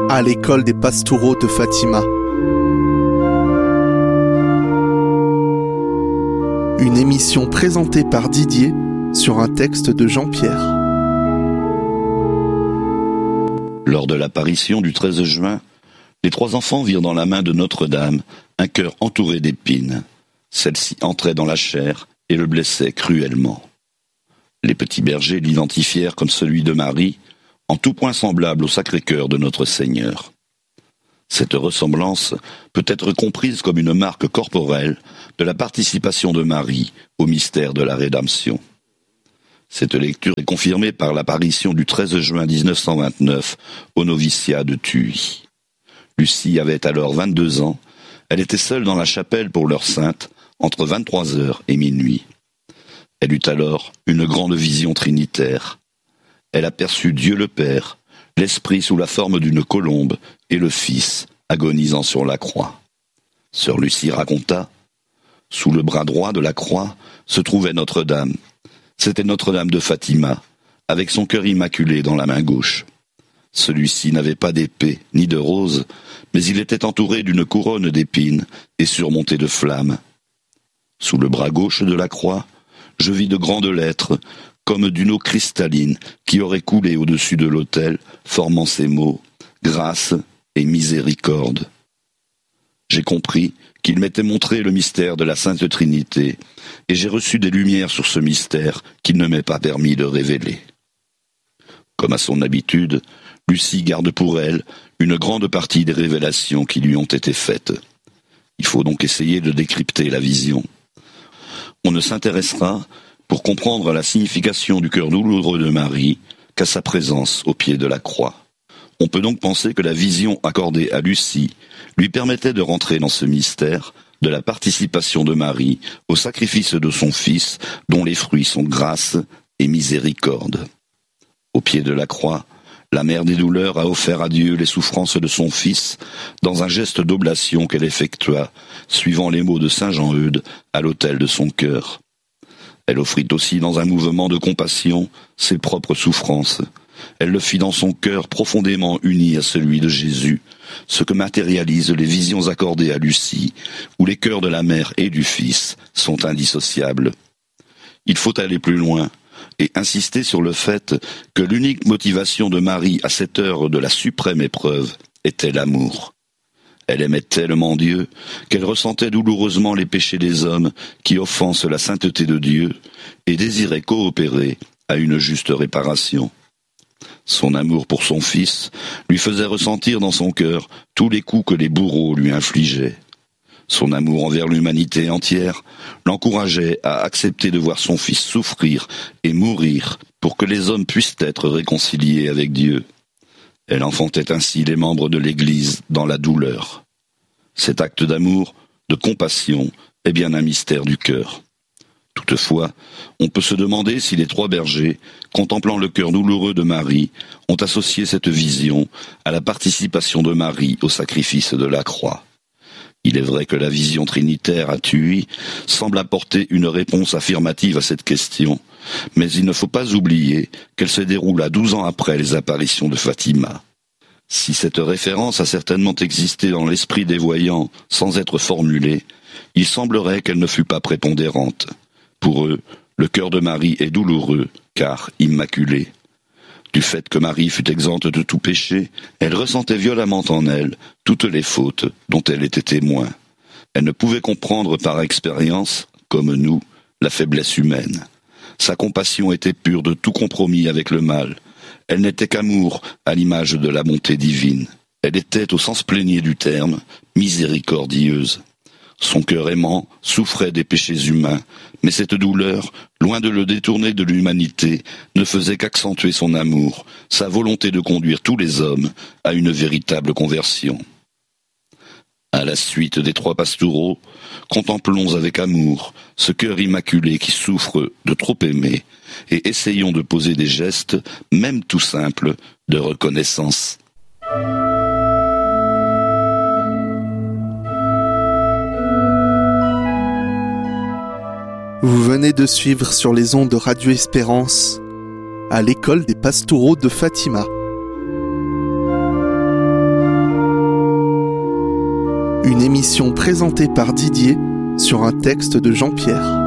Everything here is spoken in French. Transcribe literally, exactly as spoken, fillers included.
à l'école des Pastoureaux de Fatima. Une émission présentée par Didier sur un texte de Jean-Pierre. Lors de l'apparition du treize juin, les trois enfants virent dans la main de Notre-Dame un cœur entouré d'épines. Celle-ci entrait dans la chair et le blessait cruellement. Les petits bergers l'identifièrent comme celui de Marie, en tout point semblable au Sacré-Cœur de notre Seigneur. Cette ressemblance peut être comprise comme une marque corporelle de la participation de Marie au mystère de la rédemption. Cette lecture est confirmée par l'apparition du treize juin mille neuf cent vingt-neuf au noviciat de Thuy. Lucie avait alors vingt-deux ans, elle était seule dans la chapelle pour l'heure sainte, entre vingt-trois heures et minuit. Elle eut alors une grande vision trinitaire. Elle aperçut Dieu le Père, l'Esprit sous la forme d'une colombe et le Fils agonisant sur la croix. Sœur Lucie raconta, sous le bras droit de la croix se trouvait Notre-Dame. C'était Notre-Dame de Fatima, avec son cœur immaculé dans la main gauche. Celui-ci n'avait pas d'épée ni de rose, mais il était entouré d'une couronne d'épines et surmonté de flammes. Sous le bras gauche de la croix, je vis de grandes lettres, comme d'une eau cristalline qui aurait coulé au-dessus de l'autel, formant ces mots « grâce et miséricorde ». J'ai compris qu'il m'était montré le mystère de la Sainte Trinité, et j'ai reçu des lumières sur ce mystère qu'il ne m'est pas permis de révéler. Comme à son habitude, Lucie garde pour elle une grande partie des révélations qui lui ont été faites. Il faut donc essayer de décrypter la vision. On ne s'intéressera, pour comprendre la signification du cœur douloureux de Marie, qu'à sa présence au pied de la croix. On peut donc penser que la vision accordée à Lucie lui permettait de rentrer dans ce mystère de la participation de Marie au sacrifice de son Fils, dont les fruits sont grâce et miséricorde. Au pied de la croix, la mère des douleurs a offert à Dieu les souffrances de son Fils dans un geste d'oblation qu'elle effectua, suivant les mots de saint Jean-Eudes, à l'autel de son cœur. Elle offrit aussi dans un mouvement de compassion ses propres souffrances. Elle le fit dans son cœur profondément uni à celui de Jésus, ce que matérialisent les visions accordées à Lucie, où les cœurs de la mère et du Fils sont indissociables. Il faut aller plus loin et insister sur le fait que l'unique motivation de Marie à cette heure de la suprême épreuve était l'amour. Elle aimait tellement Dieu qu'elle ressentait douloureusement les péchés des hommes qui offensent la sainteté de Dieu et désirait coopérer à une juste réparation. Son amour pour son Fils lui faisait ressentir dans son cœur tous les coups que les bourreaux lui infligeaient. Son amour envers l'humanité entière l'encourageait à accepter de voir son Fils souffrir et mourir pour que les hommes puissent être réconciliés avec Dieu. Elle enfantait ainsi les membres de l'Église dans la douleur. Cet acte d'amour, de compassion, est bien un mystère du cœur. Toutefois, on peut se demander si les trois bergers, contemplant le cœur douloureux de Marie, ont associé cette vision à la participation de Marie au sacrifice de la croix. Il est vrai que la vision trinitaire à Thuy semble apporter une réponse affirmative à cette question, mais il ne faut pas oublier qu'elle se déroule à douze ans après les apparitions de Fatima. Si cette référence a certainement existé dans l'esprit des voyants sans être formulée, il semblerait qu'elle ne fut pas prépondérante. Pour eux, le cœur de Marie est douloureux, car immaculé. Du fait que Marie fut exempte de tout péché, elle ressentait violemment en elle toutes les fautes dont elle était témoin. Elle ne pouvait comprendre par expérience, comme nous, la faiblesse humaine. Sa compassion était pure de tout compromis avec le mal. Elle n'était qu'amour à l'image de la bonté divine. Elle était, au sens plénier du terme, miséricordieuse. Son cœur aimant souffrait des péchés humains, mais cette douleur, loin de le détourner de l'humanité, ne faisait qu'accentuer son amour, sa volonté de conduire tous les hommes à une véritable conversion. À la suite des trois pastoureaux, contemplons avec amour ce cœur immaculé qui souffre de trop aimer et essayons de poser des gestes, même tout simples, de reconnaissance. Vous venez de suivre sur les ondes de Radio Espérance à l'école des Pastoureaux de Fatima. Une émission présentée par Didier sur un texte de Jean-Pierre.